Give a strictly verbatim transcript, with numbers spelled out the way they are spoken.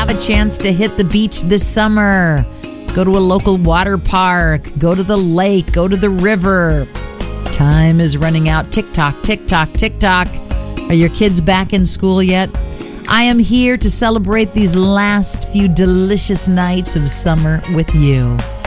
have a chance to hit the beach this summer? Go to a local water park, go to the lake, go to the river. Time is running out. Tick-tock, tick-tock, tick-tock. Are your kids back in school yet? I am here to celebrate these last few delicious nights of summer with you.